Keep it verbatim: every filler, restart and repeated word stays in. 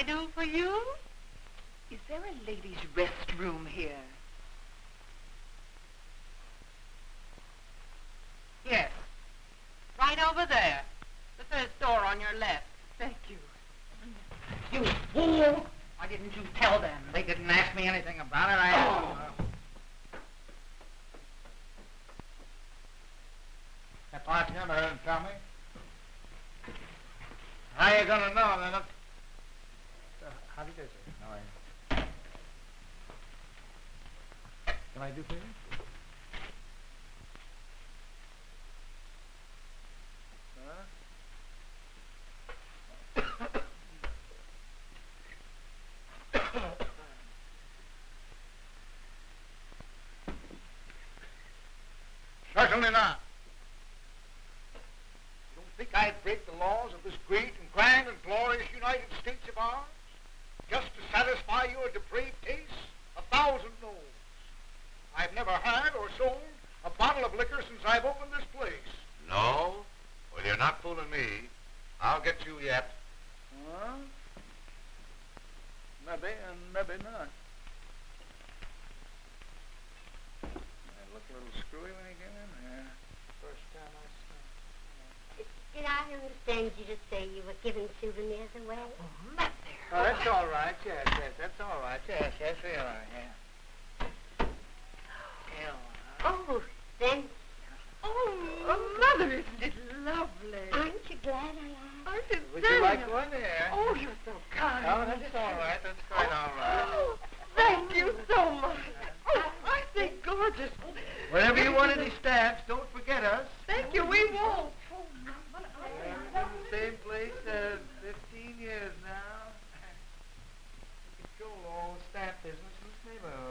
I do for you? Is there a ladies' restroom here? Yes. Right over there. The first door on your left. Thank you. You fool! Why didn't you tell them? They didn't ask me anything about it. I... Oh. Uh, That bartender didn't tell me. How you gonna know, then? Uh, how did they say? No, I... Can I do for you? Certainly not. You don't think I'd break the laws of this great and grand and glorious United States of ours just to satisfy your depraved taste? A thousand no's. I've never had or sold a bottle of liquor since I've opened this place. No? Well, you're not fooling me. I'll get you yet. Huh? Maybe and maybe not. I look a little screwy when he came in here. First time I saw him. Did I understand you to say you were giving souvenirs away? oh, Mother. Oh, that's all right. Yes, yes, that's all right. Yes, yes, we are. Yeah. Yeah. Oh, then, Oh, oh, Mother, isn't it lovely? aren't you glad I asked? Aren't it Would very you like nice? one there? Oh, you're so kind. Oh, that's all right. That's quite all right. Oh, thank you so much. Oh, I think gorgeous. Whenever you want any stamps, don't forget us. Thank you, we won't. We've been in the same place uh, fifteen years now. We control all the stamp business in this neighborhood.